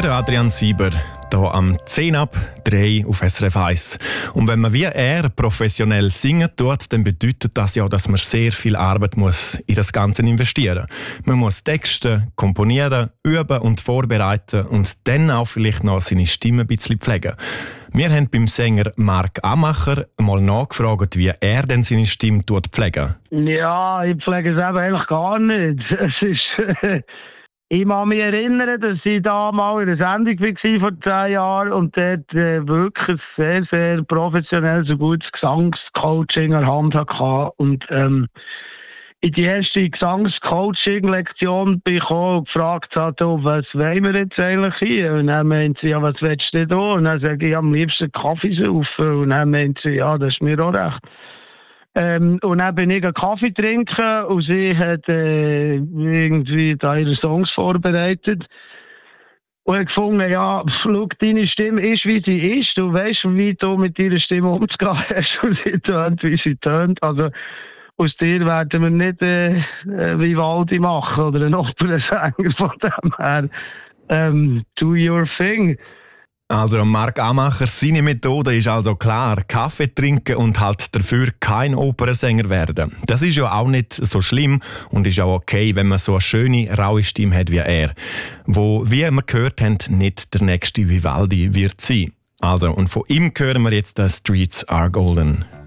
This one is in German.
Der Adrian Sieber, hier am 10 ab 3 auf SRF 1. Und wenn man wie er professionell singen tut, dann bedeutet das ja, dass man sehr viel Arbeit muss in das Ganze investieren. Man muss Texte komponieren, üben und vorbereiten und dann auch vielleicht noch seine Stimme ein bisschen pflegen. Wir haben beim Sänger Marc Amacher mal nachgefragt, wie er denn seine Stimme pflegt. Ja, ich pflege es eben eigentlich gar nicht. Es ist... Ich kann mich erinnern, dass ich da mal in einer Sendung war vor 10 Jahren und dort wirklich ein sehr, sehr professionelles und gutes Gesangscoaching an der Hand hatte. Und in die erste Gesangscoaching-Lektion bin ich auch gefragt, was wollen wir jetzt eigentlich hier? Und dann meinte sie, ja, was willst du denn da? Und dann sage ich, am liebsten Kaffee saufen. Und dann meinte sie, ja, das ist mir auch recht. Und dann bin ich einen Kaffee trinken und sie hat irgendwie da ihre Songs vorbereitet. Und ich gefunden, ja, schau, deine Stimme ist, wie sie ist. Du weißt, wie du mit deiner Stimme umzugehen hast und sie tönt, wie sie tönt. Also aus dir werden wir nicht Vivaldi machen oder einen Opernsänger von dem her. Do your thing. Also Marc Amacher, seine Methode ist also klar, Kaffee trinken und halt dafür kein Opernsänger werden. Das ist ja auch nicht so schlimm und ist auch okay, wenn man so eine schöne, raue Stimme hat wie er, wo, wie wir gehört haben, nicht der nächste Vivaldi wird sein. Also, und von ihm hören wir jetzt «The Streets Are Golden».